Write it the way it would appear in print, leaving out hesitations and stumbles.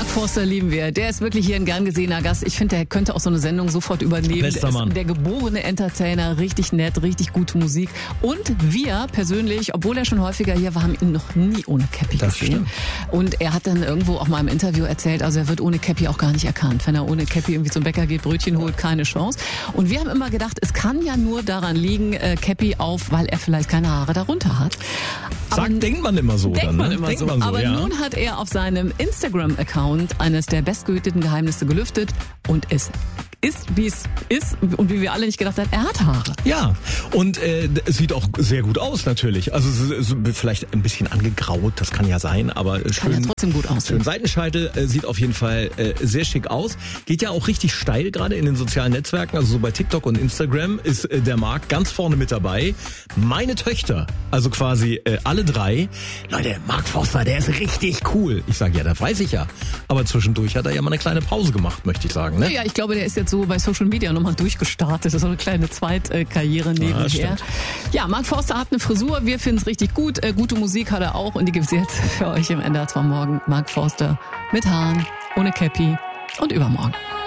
Forster lieben wir. Der ist wirklich hier ein gern gesehener Gast. Ich finde, der könnte auch so eine Sendung sofort übernehmen. Bester Mann. Der geborene Entertainer, richtig nett, richtig gute Musik. Und wir persönlich, obwohl er schon häufiger hier war, haben ihn noch nie ohne Cappy gesehen. Stimmt. Und er hat dann irgendwo auch mal im Interview erzählt, also er wird ohne Cappy auch gar nicht erkannt. Wenn er ohne Cappy irgendwie zum Bäcker geht, Brötchen holt, keine Chance. Und wir haben immer gedacht, es kann ja nur daran liegen, Cappy auf, weil er vielleicht keine Haare darunter hat. Denkt man immer so. Denkt man immer denkt so. Man so. Aber ja. nun hat er auf seinem Instagram-Account eines der bestgehüteten Geheimnisse gelüftet und es ist, wie es ist und wie wir alle nicht gedacht haben, er hat Haare. Ja, und es sieht auch sehr gut aus natürlich. Also vielleicht ein bisschen angegraut, das kann ja sein, aber schön. Kann ja trotzdem gut aussehen. Schön Seitenscheitel, sieht auf jeden Fall sehr schick aus. Geht ja auch richtig steil gerade in den sozialen Netzwerken, also so bei TikTok und Instagram ist der Marc ganz vorne mit dabei. Meine Töchter, also quasi alle drei, Leute, Marc Forster, der ist richtig cool. Ich sage, ja, das weiß ich ja. Aber zwischendurch hat er ja mal eine kleine Pause gemacht, möchte ich sagen. Ne? Ja, ich glaube, der ist jetzt so bei Social Media nochmal durchgestartet. Das ist so eine kleine Zweitkarriere nebenher. Ja, Marc Forster hat eine Frisur. Wir finden es richtig gut. Gute Musik hat er auch und die gibt's jetzt für euch im NDR 2 Morgen. Marc Forster mit Haaren, ohne Cappy und übermorgen.